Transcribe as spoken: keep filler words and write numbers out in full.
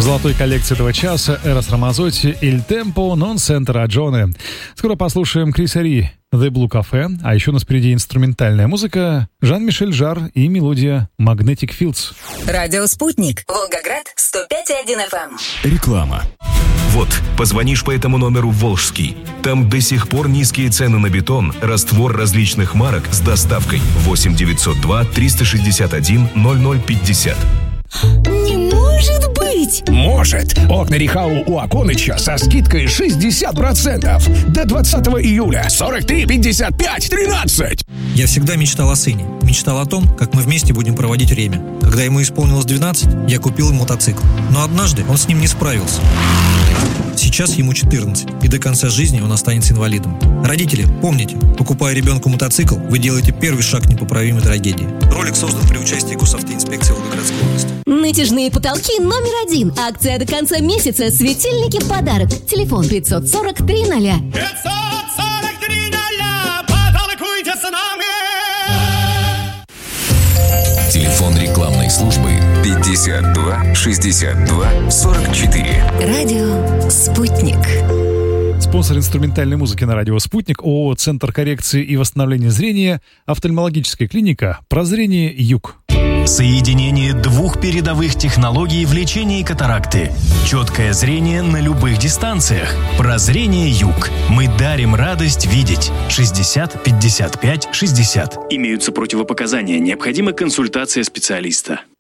золотой коллекции этого часа Эрос Рамазотти, Il Tempo non sente ragione. Скоро послушаем Криса Ри, The Blue Cafe, а еще у нас впереди инструментальная музыка, Жан-Мишель Жар и мелодия Magnetic Fields. Радио «Спутник», Волгоград, сто пять и один эф эм. Реклама. Вот, позвонишь по этому номеру в Волжский. Там до сих пор низкие цены на бетон, раствор различных марок с доставкой. восемь девятьсот два триста шестьдесят один ноль ноль пятьдесят. Не может быть! Может! Окна Рихау у Аконыча со скидкой шестьдесят процентов. До двадцатого июля. сорок три пятьдесят пять тринадцать. Я всегда мечтал о сыне. Мечтал о том, как мы вместе будем проводить время. Когда ему исполнилось двенадцать, я купил ему мотоцикл. Но однажды он с ним не справился. Сейчас ему четырнадцать, и до конца жизни он останется инвалидом. Родители, помните, покупая ребенку мотоцикл, вы делаете первый шаг к непоправимой трагедии. Ролик создан при участии госавтоинспекции Волгоградской области. Натяжные потолки номер один. Акция до конца месяца. Светильники в подарок. Телефон пятьсот сорок три ноля. пятьсот сорок три ноля. Потолкуйте с нами. Телефон рекламной службы пятьдесят два шестьдесят два сорок четыре. Радио «Спутник». Спонсор инструментальной музыки на радио «Спутник» ООО «Центр коррекции и восстановления зрения», офтальмологическая клиника «Прозрение Юг». Соединение двух передовых технологий в лечении катаракты. Четкое зрение на любых дистанциях. Прозрение Юг. Мы дарим радость видеть. шестьдесят пятьдесят пять шестьдесят. Имеются противопоказания. Необходима консультация специалиста.